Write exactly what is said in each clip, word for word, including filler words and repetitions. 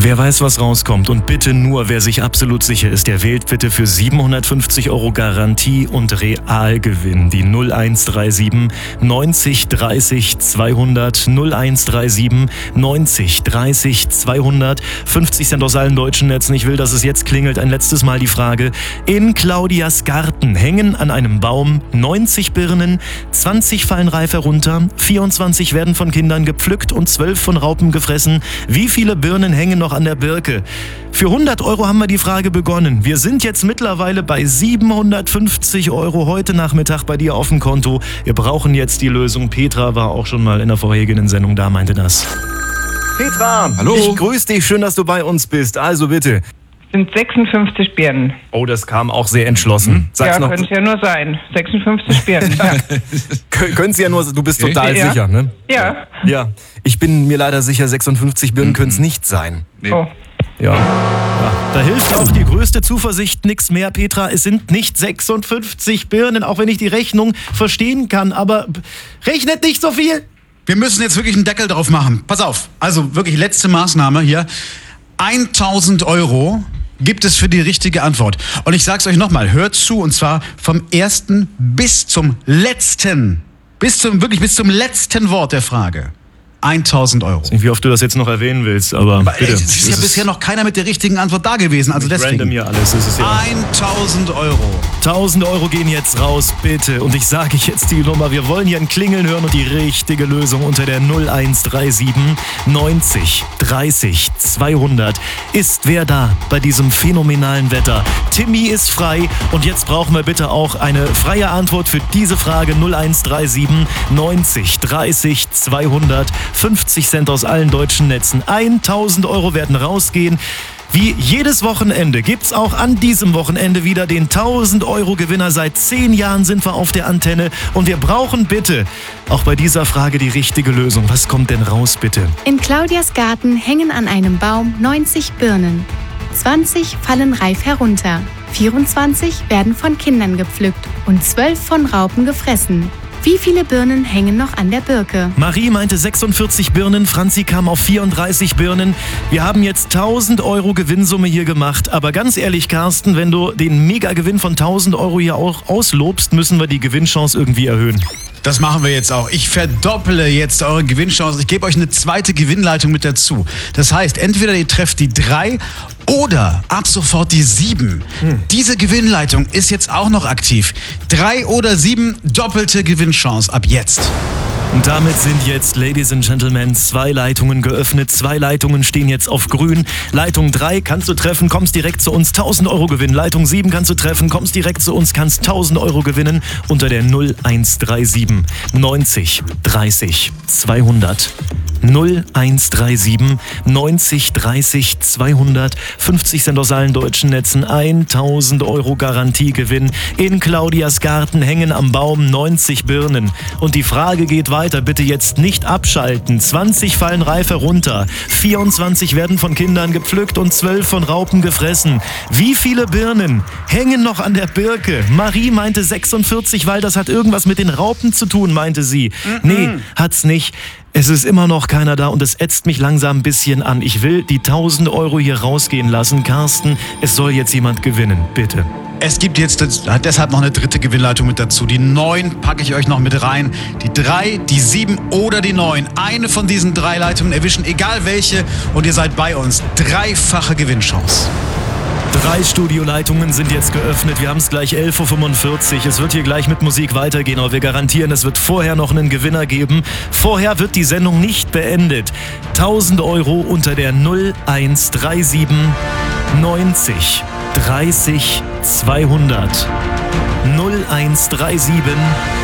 Wer weiß, was rauskommt und bitte nur, wer sich absolut sicher ist, der wählt bitte für siebenhundertfünfzig Euro Garantie und Realgewinn die null eins drei sieben neunzig dreißig zweihundert null eins drei sieben neunzig dreißig zweihundert fünfzig Cent aus allen deutschen Netzen. Ich will, dass es jetzt klingelt. Ein letztes Mal die Frage. In Claudias Garten hängen an einem Baum neunzig Birnen, zwanzig fallen reif herunter, vierundzwanzig werden von Kindern gepflückt und zwölf von Raupen gefressen. Wie viele Birnen hängen noch an der Birke? Für hundert Euro haben wir die Frage begonnen. Wir sind jetzt mittlerweile bei siebenhundertfünfzig Euro heute Nachmittag bei dir auf dem Konto. Wir brauchen jetzt die Lösung. Petra war auch schon mal in der vorhergehenden Sendung da, meinte das. Petra, hallo. Ich grüße dich. Schön, dass du bei uns bist. Also bitte. Sind sechsundfünfzig Birnen. Oh, das kam auch sehr entschlossen. Sag's ja, noch. könnte es ja nur sein. sechsundfünfzig Birnen. Ja. Können es ja nur, du bist Okay. total Ja. sicher, ne? Ja. Ja. Ich bin mir leider sicher, sechsundfünfzig Birnen können es nicht sein. Nee. Oh. Ja. ja. Da hilft auch die größte Zuversicht nix mehr, Petra. Es sind nicht sechsundfünfzig Birnen, auch wenn ich die Rechnung verstehen kann. Aber rechnet nicht so viel. Wir müssen jetzt wirklich einen Deckel drauf machen. Pass auf, also wirklich letzte Maßnahme hier. tausend Euro gibt es für die richtige Antwort. Und ich sag's euch nochmal, hört zu, und zwar vom ersten bis zum letzten, bis zum, wirklich bis zum letzten Wort der Frage. tausend Euro. Wie oft du das jetzt noch erwähnen willst, aber Aber bitte. es ist ja bisher noch keiner mit der richtigen Antwort da gewesen, also deswegen. Random hier alles. Es ist ja tausend Euro. tausend Euro gehen jetzt raus, bitte. Und ich sage jetzt die Nummer. Wir wollen hier ein Klingeln hören und die richtige Lösung unter der null eins drei sieben neunzig dreißig zweihundert. Ist wer da bei diesem phänomenalen Wetter? Timmy ist frei und jetzt brauchen wir bitte auch eine freie Antwort für diese Frage. null eins drei sieben neunzig dreißig zweihundert. fünfzig Cent aus allen deutschen Netzen. tausend Euro werden rausgehen. Wie jedes Wochenende gibt's auch an diesem Wochenende wieder den tausend Euro Gewinner. Seit zehn Jahren sind wir auf der Antenne und wir brauchen bitte auch bei dieser Frage die richtige Lösung. Was kommt denn raus, bitte? In Claudias Garten hängen an einem Baum neunzig Birnen. zwanzig fallen reif herunter. vierundzwanzig werden von Kindern gepflückt und zwölf von Raupen gefressen. Wie viele Birnen hängen noch an der Birke? Marie meinte sechsundvierzig Birnen, Franzi kam auf vierunddreißig Birnen. Wir haben jetzt tausend Euro Gewinnsumme hier gemacht. Aber ganz ehrlich, Carsten, wenn du den Mega-Gewinn von tausend Euro hier auch auslobst, müssen wir die Gewinnchance irgendwie erhöhen. Das machen wir jetzt auch. Ich verdopple jetzt eure Gewinnchance. Ich gebe euch eine zweite Gewinnleitung mit dazu. Das heißt, entweder ihr trefft die drei oder ab sofort die sieben. Hm. Diese Gewinnleitung ist jetzt auch noch aktiv. Drei oder sieben, doppelte Gewinnchance ab jetzt. Und damit sind jetzt, Ladies and Gentlemen, zwei Leitungen geöffnet. Zwei Leitungen stehen jetzt auf grün. Leitung drei kannst du treffen, kommst direkt zu uns, tausend Euro gewinnen. Leitung sieben kannst du treffen, kommst direkt zu uns, kannst tausend Euro gewinnen unter der null eins drei sieben neunzig dreißig zweihundert. null eins drei sieben neunzig dreißig zweihundert. fünfzig Cent aus allen deutschen Netzen. tausend Euro Garantiegewinn. In Claudias Garten hängen am Baum neunzig Birnen. Und die Frage geht weiter. Bitte jetzt nicht abschalten. zwanzig fallen reif herunter. vierundzwanzig werden von Kindern gepflückt und zwölf von Raupen gefressen. Wie viele Birnen hängen noch an der Birke? Marie meinte sechsundvierzig, weil das hat irgendwas mit den Raupen zu tun, meinte sie. Mm-mm. Nee, hat's nicht. Es ist immer noch keiner da und es ätzt mich langsam ein bisschen an. Ich will die tausend Euro hier rausgehen lassen. Carsten, es soll jetzt jemand gewinnen, bitte. Es gibt jetzt deshalb noch eine dritte Gewinnleitung mit dazu. Die neun packe ich euch noch mit rein. Die drei, die sieben oder die neun. Eine von diesen drei Leitungen erwischen, egal welche. Und ihr seid bei uns. Dreifache Gewinnchance. Drei Studioleitungen sind jetzt geöffnet. Wir haben es gleich elf Uhr fünfundvierzig. Es wird hier gleich mit Musik weitergehen, aber wir garantieren, es wird vorher noch einen Gewinner geben. Vorher wird die Sendung nicht beendet. tausend Euro unter der null eins drei sieben neunzig dreißig zweihundert. null eins drei sieben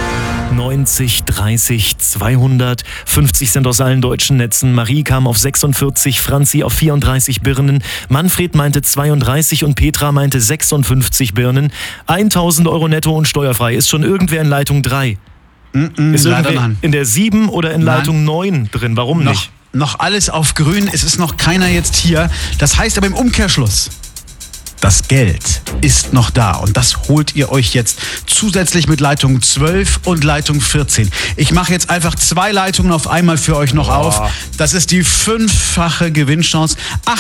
neunzig dreißig zweihundert. fünfzig Cent aus allen deutschen Netzen. Marie kam auf sechsundvierzig, Franzi auf vierunddreißig Birnen. Manfred meinte zweiunddreißig und Petra meinte sechsundfünfzig Birnen. tausend Euro netto und steuerfrei. Ist schon irgendwer in Leitung drei? Mm-mm, ist leider irgendwer nein. in der sieben oder in Nein. Leitung neun drin? Warum Noch, nicht? noch alles auf grün. Es ist noch keiner jetzt hier. Das heißt aber im Umkehrschluss, das Geld ist noch da und das holt ihr euch jetzt zusätzlich mit Leitung zwölf und Leitung vierzehn. Ich mache jetzt einfach zwei Leitungen auf einmal für euch noch Boah. auf. Das ist die fünffache Gewinnchance.